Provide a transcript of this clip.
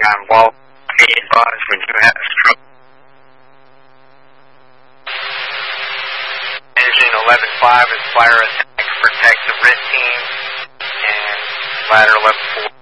on Wall. Be advised when you have a stroke. Engine 11-5 is fire attack. Protect the RIT team. And ladder 11-4.